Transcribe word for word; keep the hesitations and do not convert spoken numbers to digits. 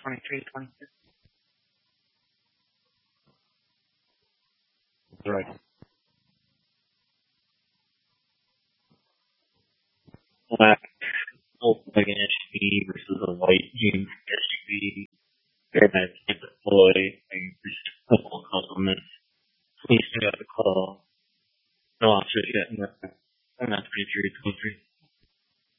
twenty-three, twenty-six. Right. Black Volkswagen S U V versus a white Jeep S U V. Very nice to deploy. And just a couple of compliments. Please pick up the call. No officers yet in the one nine three three twenty-three.